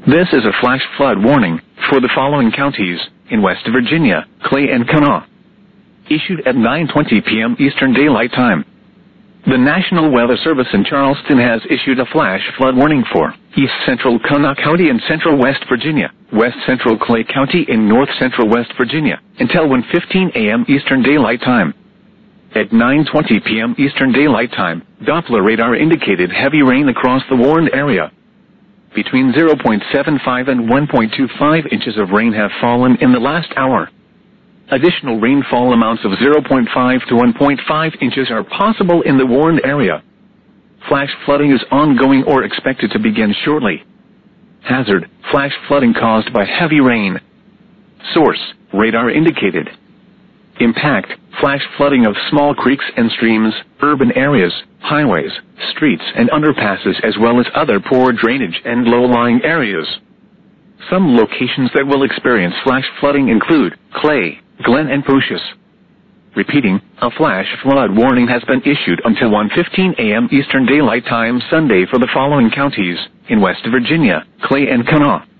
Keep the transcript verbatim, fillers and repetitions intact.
This is a flash flood warning for the following counties in West Virginia, Clay and Kanawha. Issued at nine twenty p m Eastern Daylight Time. The National Weather Service in Charleston has issued a flash flood warning for East Central Kanawha County in Central West Virginia, West Central Clay County in North Central West Virginia, until one fifteen a m Eastern Daylight Time. At nine twenty p m Eastern Daylight Time, Doppler radar indicated heavy rain across the warned area. Between zero point seven five and one point two five inches of rain have fallen in the last hour. Additional rainfall amounts of zero point five to one point five inches are possible in the warned area. Flash flooding is ongoing or expected to begin shortly. Hazard: flash flooding caused by heavy rain. Source: radar indicated. Impact: flash flooding of small creeks and streams, urban areas, highways, streets and underpasses, as well as other poor drainage and low-lying areas. Some locations that will experience flash flooding include Clay, Glen and Prusias. Repeating, a flash flood warning has been issued until one fifteen a m Eastern Daylight Time Sunday for the following counties in West Virginia, Clay and Kanawha.